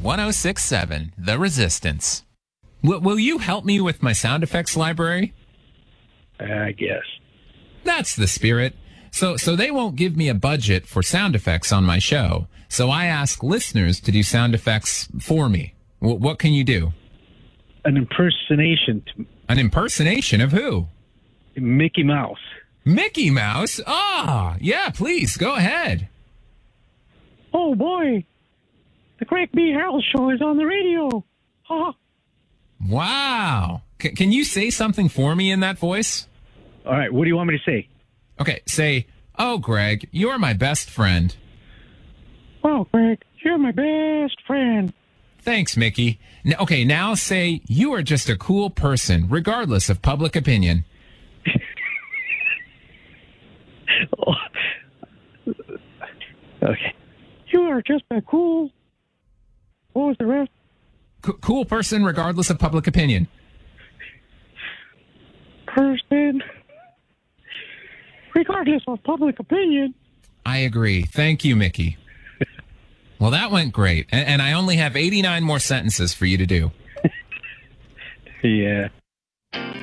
1067, The Resistance. Will you help me with my sound effects library? I guess. That's the spirit. So they won't give me a budget for sound effects on my show. So I ask listeners to do sound effects for me. What can you do? An impersonation. An impersonation of who? Mickey Mouse. Mickey Mouse? Ah, yeah, please, go ahead. Oh, boy. The Craig B. Harold Show is on the radio. Huh? Wow. Can you say something for me in that voice? All right, what do you want me to say? Okay, say, "Oh, Greg, you're my best friend." Oh, Greg, you're my best friend. Thanks, Mickey. Okay, now say, "You are just a cool person, regardless of public opinion." Okay. You are just a cool... What was the rest? Cool person, regardless of public opinion. Person... Regardless of public opinion. I agree. Thank you, Mickey. Well, that went great. And I only have 89 more sentences for you to do. Yeah.